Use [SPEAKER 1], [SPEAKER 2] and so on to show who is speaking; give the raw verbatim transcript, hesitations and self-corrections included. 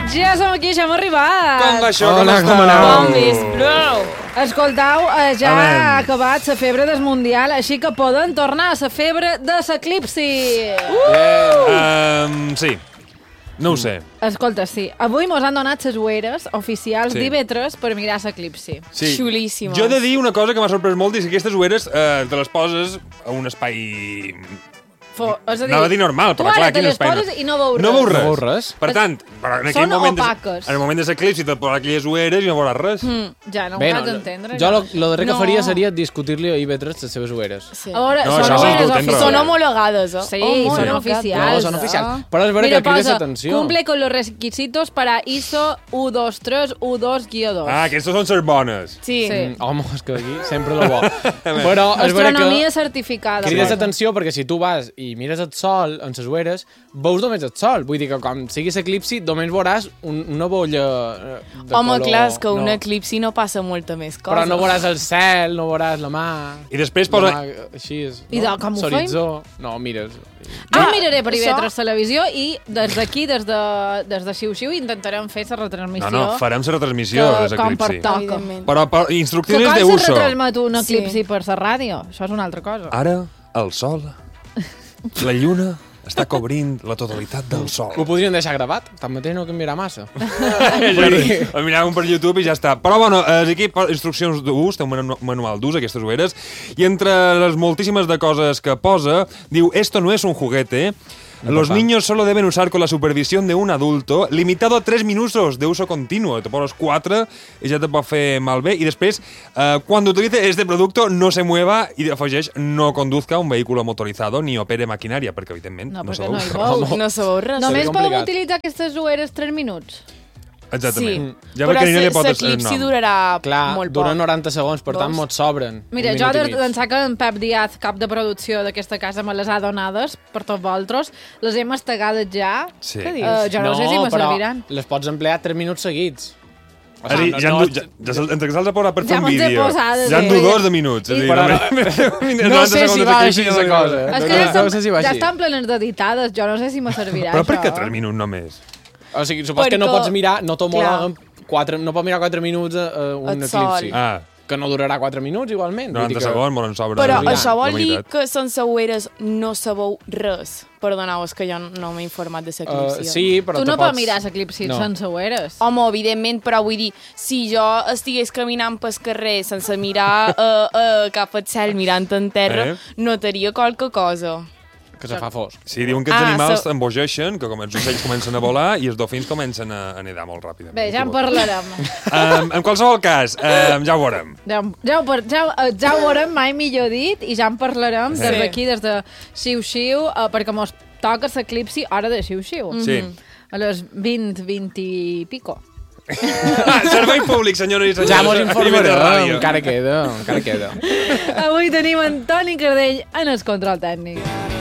[SPEAKER 1] Ja som aquí, ja hem arribat.
[SPEAKER 2] Com va això?
[SPEAKER 3] Hola,
[SPEAKER 2] com
[SPEAKER 3] com
[SPEAKER 2] estàu?
[SPEAKER 3] aneu?
[SPEAKER 4] Bon vespre.
[SPEAKER 1] Escoltau, eh, ja
[SPEAKER 2] Anem.
[SPEAKER 1] ha acabat la febre del Mundial, així que poden tornar a la febre de l'eclipsi.
[SPEAKER 2] Uh! Um, sí, no ho sé.
[SPEAKER 1] Escolta, sí, avui mos han donat les ueres oficials
[SPEAKER 2] Sí.
[SPEAKER 1] d'I V tres per mirar l'eclipsi.
[SPEAKER 2] Sí.
[SPEAKER 4] Xulíssimes.
[SPEAKER 2] Jo he de dir una cosa que m'ha sorprès molt, i és que aquestes ueres eh, te les poses a un espai...
[SPEAKER 1] Fo, és a dir,
[SPEAKER 2] Anava a dir normal,
[SPEAKER 1] tu
[SPEAKER 2] però
[SPEAKER 1] ara
[SPEAKER 2] clar,
[SPEAKER 1] te
[SPEAKER 2] quin
[SPEAKER 1] les
[SPEAKER 2] espai...
[SPEAKER 1] poses i no veus
[SPEAKER 2] No
[SPEAKER 1] res.
[SPEAKER 2] veus res.
[SPEAKER 3] No veus res.
[SPEAKER 2] Per tant, en aquell
[SPEAKER 1] Són
[SPEAKER 2] moment de-
[SPEAKER 1] opaques.
[SPEAKER 2] en el moment de l'eclipsi te'l posaràs aquelles ueres i no veuràs res.
[SPEAKER 1] Mm, ja, no
[SPEAKER 3] Bé,
[SPEAKER 1] ho
[SPEAKER 3] no,
[SPEAKER 1] vaig entendre.
[SPEAKER 3] jo
[SPEAKER 1] no.
[SPEAKER 3] lo, lo darrer que
[SPEAKER 4] No.
[SPEAKER 3] faria seria discutir-li a I V tres les seves ueres.
[SPEAKER 4] Sí.
[SPEAKER 1] A veure,
[SPEAKER 2] No,
[SPEAKER 1] són
[SPEAKER 2] això sí,
[SPEAKER 1] ueres
[SPEAKER 2] tu tens raó.
[SPEAKER 1] oficials.
[SPEAKER 4] Són homologades, eh?
[SPEAKER 1] Sí,
[SPEAKER 4] Homologades.
[SPEAKER 1] són
[SPEAKER 3] No,
[SPEAKER 1] oficials.
[SPEAKER 3] són oficials.
[SPEAKER 4] Ah.
[SPEAKER 3] Però és vera
[SPEAKER 1] Mira,
[SPEAKER 3] que crides
[SPEAKER 1] posa,
[SPEAKER 3] atenció.
[SPEAKER 1] cumple con los requisitos para I S O u dos tres u dos guió dos.
[SPEAKER 2] Ah, aquestes són ser bones.
[SPEAKER 4] Sí.
[SPEAKER 1] Sí.
[SPEAKER 3] Mm, home, és que aquí sempre lo bo. Però és vera
[SPEAKER 1] Astronomia
[SPEAKER 3] que
[SPEAKER 1] certificada.
[SPEAKER 3] crides
[SPEAKER 1] posa.
[SPEAKER 3] atenció perquè si tu vas i mires el sol en les ueres, veus només el sol. Vull dir que quan sigui l'eclipsi només veuràs un, una bolla eh, de
[SPEAKER 4] Home,
[SPEAKER 3] color...
[SPEAKER 4] clar, és que un
[SPEAKER 3] no.
[SPEAKER 4] eclipsi no passa molta més cosa.
[SPEAKER 3] Però no veuràs el cel, no veuràs la mà...
[SPEAKER 2] I després
[SPEAKER 3] La
[SPEAKER 2] posa...
[SPEAKER 3] mà, així és,
[SPEAKER 1] I de com ho
[SPEAKER 3] L'horitzó. No, mires...
[SPEAKER 1] Jo
[SPEAKER 4] Ah,
[SPEAKER 1] miraré per I V
[SPEAKER 4] això-
[SPEAKER 1] tres Televisió i des d'aquí, des de, des de Xiu-Xiu, intentarem fer la retransmissió.
[SPEAKER 2] No, no, farem la retransmissió
[SPEAKER 1] que,
[SPEAKER 2] de
[SPEAKER 1] com
[SPEAKER 2] l'eclipsi.
[SPEAKER 1] pertoca.
[SPEAKER 4] Evidentment.
[SPEAKER 2] Però, però
[SPEAKER 1] Que
[SPEAKER 2] instruccions
[SPEAKER 1] com
[SPEAKER 2] de
[SPEAKER 1] se
[SPEAKER 2] uso.
[SPEAKER 1] retransmet un
[SPEAKER 4] Sí.
[SPEAKER 1] eclipsi per la ràdio? Això és una altra cosa.
[SPEAKER 2] Ara, el sol, la lluna, està cobrint la totalitat del sol.
[SPEAKER 3] Ho podrien deixar gravat, tanmateix no canviarà massa.
[SPEAKER 2] Ja, el miràvem per YouTube i ja està. Però, bueno, eh, aquí posa instruccions d'ús, té un manu- manual d'ús, aquestes ueres, i entre les moltíssimes de coses que posa, diu, esto no es un juguete, los niños solo deben usar con la supervisión de un adulto, limitado a tres minutos de uso continuo. Te pones quatre i ja te pot fer malbé. I després, eh, cuando utilice este producto, no se mueva, i afegeix, no conduzca un vehículo motorizado ni opere maquinària, perquè, evidentment,
[SPEAKER 1] No,
[SPEAKER 2] no,
[SPEAKER 1] perquè
[SPEAKER 2] sabeu.
[SPEAKER 1] no hi veus.
[SPEAKER 4] No sabeu res.
[SPEAKER 1] Només
[SPEAKER 3] seria
[SPEAKER 1] podeu
[SPEAKER 3] complicat.
[SPEAKER 1] utilitzar aquestes ueres tres minuts.
[SPEAKER 2] Exactament.
[SPEAKER 4] Sí.
[SPEAKER 2] Ja
[SPEAKER 4] Però
[SPEAKER 2] perquè ni li
[SPEAKER 4] se-
[SPEAKER 2] pot
[SPEAKER 4] l'eclipsi durarà
[SPEAKER 3] Clar,
[SPEAKER 4] molt
[SPEAKER 3] dura
[SPEAKER 4] poc.
[SPEAKER 3] noranta segons, per tant,
[SPEAKER 4] Veus?
[SPEAKER 3] mots sobren.
[SPEAKER 1] Mira,
[SPEAKER 3] un
[SPEAKER 1] jo
[SPEAKER 3] minut i
[SPEAKER 1] des
[SPEAKER 3] mig.
[SPEAKER 1] d'ençà que en Pep Díaz, cap de producció d'aquesta casa, me les ha donades per tots vosaltres, les hem estegades ja.
[SPEAKER 2] Sí.
[SPEAKER 4] Què dius?
[SPEAKER 1] Uh, jo no, sé si me
[SPEAKER 3] però
[SPEAKER 1] serviran.
[SPEAKER 3] les pots emplear tres minuts seguits. O
[SPEAKER 2] És a dir,
[SPEAKER 3] no-
[SPEAKER 2] ja,
[SPEAKER 3] no
[SPEAKER 2] no,
[SPEAKER 3] és-
[SPEAKER 2] ja, ja, se'l- entre que se'ls ha posat per fer
[SPEAKER 1] Ja
[SPEAKER 2] un
[SPEAKER 1] me'ls he
[SPEAKER 2] vídeo.
[SPEAKER 1] posat,
[SPEAKER 2] Ja en
[SPEAKER 1] sí.
[SPEAKER 2] du dos de minuts. És a dir,
[SPEAKER 3] Però
[SPEAKER 2] només-
[SPEAKER 3] no
[SPEAKER 2] noranta
[SPEAKER 3] sé si
[SPEAKER 2] segons
[SPEAKER 3] va
[SPEAKER 2] d'aquí,
[SPEAKER 3] així
[SPEAKER 2] sí,
[SPEAKER 3] la
[SPEAKER 2] sí.
[SPEAKER 3] cosa.
[SPEAKER 1] És que
[SPEAKER 3] No,
[SPEAKER 1] ja,
[SPEAKER 3] no
[SPEAKER 1] estan,
[SPEAKER 3] sé si va
[SPEAKER 1] ja
[SPEAKER 3] així.
[SPEAKER 1] estan plenes d'editades, jo no sé si me servirà
[SPEAKER 2] Però per
[SPEAKER 1] això.
[SPEAKER 2] què tres minuts només?
[SPEAKER 3] O sigui, supos que
[SPEAKER 4] Perquè-
[SPEAKER 3] no pots mirar, no t'homologuen quatre, no pots mirar quatre minuts a, a un
[SPEAKER 4] El
[SPEAKER 3] eclipsi.
[SPEAKER 4] sol.
[SPEAKER 2] Ah,
[SPEAKER 3] Que no durarà quatre minuts, igualment. Vull dir
[SPEAKER 2] noranta
[SPEAKER 3] que-
[SPEAKER 2] segons, molt en sobra.
[SPEAKER 4] Però
[SPEAKER 2] de-
[SPEAKER 4] això vol
[SPEAKER 2] de
[SPEAKER 4] dir
[SPEAKER 2] veritat.
[SPEAKER 4] que sense ueres no sabeu res. Perdoneu, és que jo no m'he informat de l'eclipsi.
[SPEAKER 3] Uh, sí, però
[SPEAKER 1] Tu
[SPEAKER 3] te
[SPEAKER 1] no
[SPEAKER 3] pots...
[SPEAKER 1] pots mirar l'eclipsi
[SPEAKER 3] No.
[SPEAKER 1] sense ueres.
[SPEAKER 4] Home, evidentment, però vull dir, si jo estigués caminant pel carrer sense mirar uh, uh, cap al cel, mirant en terra,
[SPEAKER 2] Eh?
[SPEAKER 4] notaria qualque cosa.
[SPEAKER 3] Que se fa fosc.
[SPEAKER 2] Sí, diuen que els
[SPEAKER 4] Ah,
[SPEAKER 2] animals
[SPEAKER 4] so-
[SPEAKER 2] embogeixen, que com els ocells comencen a volar i els dofins comencen a, a nedar molt ràpidament.
[SPEAKER 1] Bé, ja en parlarem.
[SPEAKER 2] Um, en qualsevol cas, um, ja ho veurem.
[SPEAKER 1] Ja, ja, ho, par- ja, ho- ja ho veurem, mai millor dit, i ja en parlarem
[SPEAKER 2] Sí.
[SPEAKER 1] des d'aquí, des de Xiu-Xiu, eh, perquè mos toca l'eclipsi hora de Xiu-Xiu.
[SPEAKER 2] Sí.
[SPEAKER 1] A les vint, vint i pico.
[SPEAKER 2] Ah, servei públic, senyores i senyors.
[SPEAKER 3] Ja mos
[SPEAKER 2] A T V
[SPEAKER 3] informarem,
[SPEAKER 2] Ràdio.
[SPEAKER 3] encara queda, encara queda.
[SPEAKER 1] Avui tenim en Toni Cardell en el control tècnic.